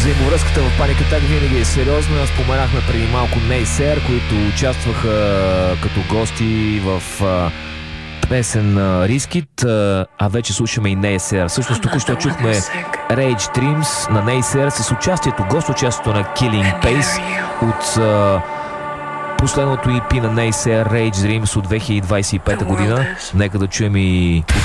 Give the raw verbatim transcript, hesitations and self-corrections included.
Взаимовръзката в Panic Attack винаги е сериозна. Споменахме преди малко Нейсер, които участваха като гости в песен Risk It, а вече слушаме и Нейсер. Всъщност току-що чухме Rage Dreams на Нейсер с участието, гост участието на Killing Pace от последното и пи на Нейсер, Rage Dreams от две хиляди двадесет и пета година. Нека да чуем и